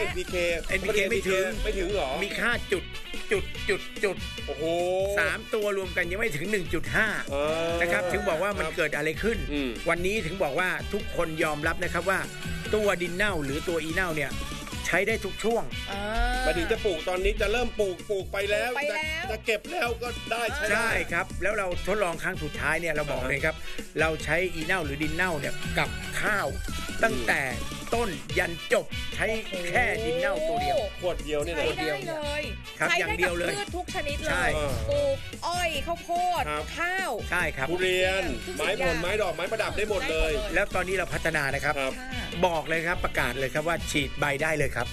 NPK ไม่ถึงหรอมีค่าจุดโอ้โห 3ตัวรวมกันยังไม่ถึง 1.5 นะครับถึงบอกว่ามันเกิดอะไรขึ้นวันนี้ถึงบอกว่าทุกคนยอมรับนะครับว่าตัวดินเน่าหรือตัวอีเน่าเนี่ยใช้ได้ทุกช่วงมาถึงจะปลูกตอนนี้จะเริ่มปลูกไปแล้วจะเก็บแล้วก็ได้ใช่ครับแล้วเราทดลองครั้งสุดท้ายเนี่ยเราบอกเลยครับเราใช้อีเน่าหรือดินเน่าเนี่ยกับข้าวตั้งแต่ต้นยันจบใช้แค่ดินเน่าตัวเดียวขวดเดียวเนี่ยใช้ได้เลยครับอย่างเดียวเลยพืชทุกชนิดเลยปลูกอ้อยข้าวโพดข้าวใช่ครับทุเรียนไม้ผลไม้ดอกไม้ประดับได้หมดเลยแล้วตอนนี้เราพัฒนานะครับบอกเลยครับประกาศเลยครับว่าฉีดใบได้เลยครับ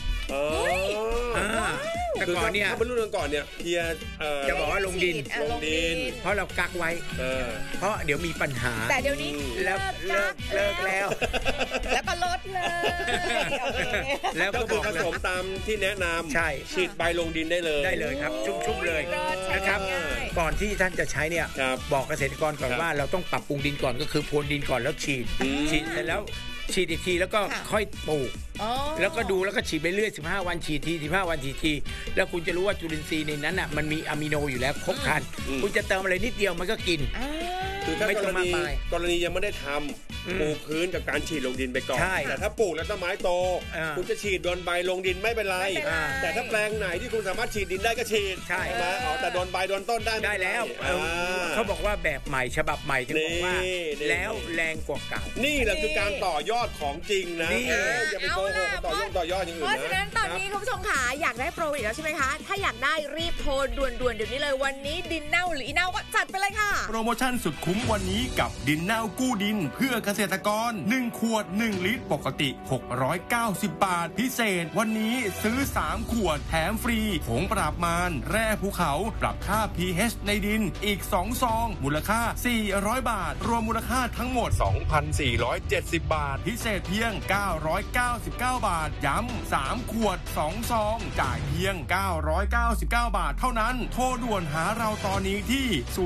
แต่ก่อนเนี่ยถ้าเป็นรุ่นก่อนเนี่ยเฮียจะบอกว่าลงดินเพราะเรากักไว้เพราะเดี๋ยวมีปัญหาแต่เดี๋ยวนี้เลิกแล้วแล้วก็ลดเลยแล้วก็คือผสมตามที่แนะนำใช่ฉีดใบลงดินได้เลยครับชุ่มๆเลยนะครับก่อนที่ท่านจะใช้เนี่ยบอกเกษตรกรก่อนว่าเราต้องปรับปรุงดินก่อนก็คือพรวนดินก่อนแล้วฉีดเสร็จแล้วฉีดอีกทีแล้วก็ค่อยปลูกแล้วก็ดูแล้วก็ฉีดไปเรื่อย15วันฉีดที15วันฉีดทีแล้วคุณจะรู้ว่าจุลินทรีย์ในนั้นน่ะมันมีอะมิโนอยู่แล้วครบครันคุณจะเติมอะไรนิดเดียวมันก็กินคือถ้ากรณียังไม่ได้ทำปลูกพื้นกับการฉีดลงดินไปก่อนแต่ถ้าปลูกแล้วต้นไม้โตคุณจะฉีดโดนใบลงดินไม่เป็นไรแต่ถ้าแปลงไหนที่คุณสามารถฉีดดินได้ก็ฉีดใช่ไหมแต่โดนใบโดนต้นได้แล้วเขาบอกว่าแบบใหม่ฉบับใหม่ถึงบอกว่าแล้วแรงกว่าเก่านี่แหละคือการต่อยอดของจริงนะอย่าไปโกหกต่อยอดอย่างอื่นนะเพราะฉะนั้นตอนนี้คุณผู้ชมค่ะอยากได้โปรอีกแล้วใช่ไหมคะถ้าอยากได้รีบโทรด่วนๆเดี๋ยวนี้เลยวันนี้ดินเน่าหรืออีเน่าก็จัดไปเลยค่ะโปรโมชั่นสุดคุ้มวันนี้กับดินเน่ากู้ดินเพื่อเกษตรกร1ขวด1ลิตรปกติ690 บาทพิเศษวันนี้ซื้อ3ขวดแถมฟรีผงปราบมารแร่ภูเขาปรับค่า pH ในดินอีก2ซองมูลค่า400 บาทรวมมูลค่าทั้งหมด 2,470 บาทพิเศษเพียง999 บาทย้ำ3ขวด2ซองจ่ายเพียง999 บาทเท่านั้นโทรด่วนหาเราตอนนี้ที่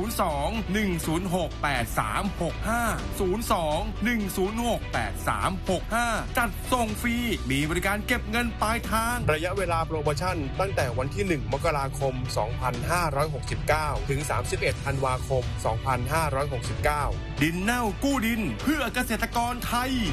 02-106-8365 จัดส่งฟรีมีบริการเก็บเงินปลายทางระยะเวลาโปรโมชั่นตั้งแต่วันที่1มกราคม2569ถึง31ธันวาคม2569ดินเน่ากู้ดินเพื่อเกษตรกรไทย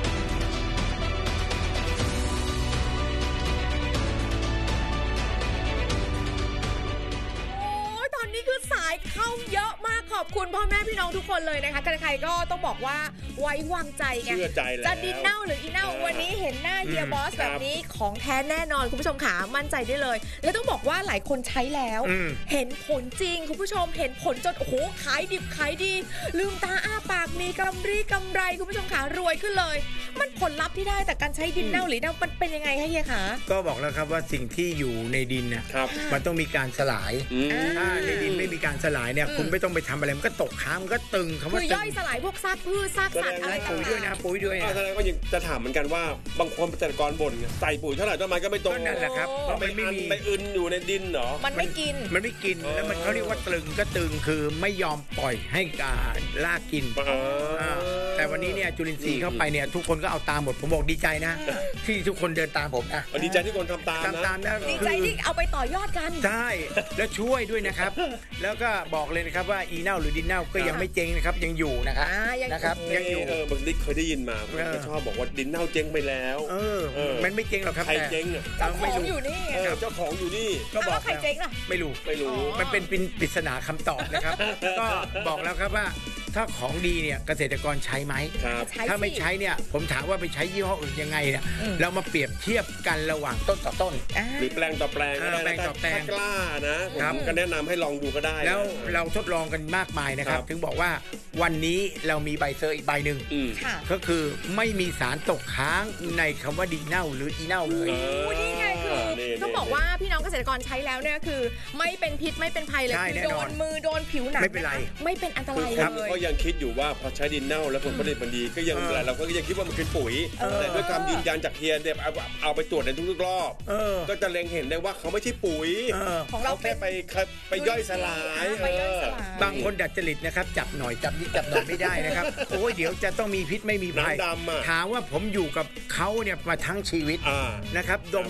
คือสายเข้าเยอะมากขอบคุณพ่อแม่พี่น้องทุกคนเลยนะคะใครๆก็ต้องบอกว่าไว้วางใจไงเชื่อใจแล้วจะดินเน่าหรืออีเน่าวันนี้เห็นหน้าเฮียบอสแบบนี้ของแท้แน่นอนคุณผู้ชมขามั่นใจได้เลยแล้วต้องบอกว่าหลายคนใช้แล้วเห็นผลจริงคุณผู้ชมเห็นผลจนโอ้โหขายดิบขายดีลืมตาอ้าปากมีกำไรคุณผู้ชมขารวยขึ้นเลยมันผลลัพธ์ที่ได้แต่การใช้ดินเน่าหรือเน่ามันเป็นยังไงคะเฮียคะก็บอกแล้วครับว่าสิ่งที่อยู่ในดินเนี่ยมันต้องมีการสลายถ้าในดินไม่มีการสลายเนี่ยคุณไม่ต้องไปทำอะไรมันก็ตกค้างมันก็ตึงคำว่าคือย่อยสลายพวกซากพืชซากสัตว์อะไรปุ๋ยด้วยนะปุ๋ยด้วยแสดงว่ายังจะถามเหมือนกันว่าบางคนเกษตรกรบ่นใส่ปุ๋ยเท่าไหร่ต้นไม้ก็ไม่โตนั่นแหละครับเพราะมันไม่มีไปอึนอยู่ในดินเหรอมันไม่กินแล้วมันเขาเรียกว่าตึงก็ตึงคือไม่ยอมปล่อยให้รากกินแต่วันนี้เนี่ยจุลินทรีย์เข้าไปเนี่ยทุกคนก็เอาตามหมดผมบอกดีใจนะที่ทุกคนเดินตามผมนะดีใจที่คนทำตามนะดีใจที่เอาไปต่อยอดกันใช่แล้วช่วยด้วยนะครับแล้วก็บอกเลยนะครับว่าอีเน่าหรือดินเน่าก็ยังไม่เจ๊งนะครับยังอยู่นะครับยังอยู่บางทีเคยได้ยินมาผมชอบบอกว่าดินเน่าเจ๊งไปแล้วมันไม่เจ๊งหรอกครับใครเจ๊งเจ้าของอยู่นี่เจ้าของอยู่นี่ก็บอกใครเจ๊งล่ะไม่รู้มันเป็นปริศนาคำตอบนะครับก็บอกแล้วครับว่าถ้าของดีเนี่ยเกษตรกรใช้ไหมถ้าไม่ใช้เนี่ยผมถามว่าไปใช้ยี่ห้ออื่นยังไงเนี่ยเรามาเปรียบเทียบกันระหว่างต้นต่อต้นหรือแปลงต่อแปลงก็ได้ถ้ากล้านะผมก็แนะนำให้ลองดูก็ได้แล้วเราทดลองกันมากมายนะครับถึงบอกว่าวันนี้เรามีใบเซอร์อีกใบหนึ่งก็คือไม่มีสารตกค้างในคำว่าดินเน่าหรืออีเน่าเลยนี่ไงคือต้องบอกว่าพี่น้องเกษตรกรใช้แล้วเนี่ยคือไม่เป็นพิษไม่เป็นภัยเลยคือโดนมือโดนผิวหนังไม่เป็นไรไม่เป็นอันตรายเลยก็ยังคิดอยู่ว่าพอใช้ดินเน่าแล้วผลผลิตมันดีก็ยังเราก็ยังคิดว่ามันคือปุ๋ยแต่ด้วยคำยืนยันจากเฮียเนี่ยเอาไปตรวจในทุกๆรอบก็จะเล็งเห็นได้ว่าเขาไม่ใช่ปุ๋ยของเราแค่ไปย่อยสลายบางคนดัดจริตนะครับจับหน่อยจับนิดจับหน่อยไม่ได้นะครับโอ้ยเดี๋ยวจะต้องมีพิษไม่มีภัยถามว่าผมอยู่กับเขาเนี่ยมาทั้งชีวิตนะครับดม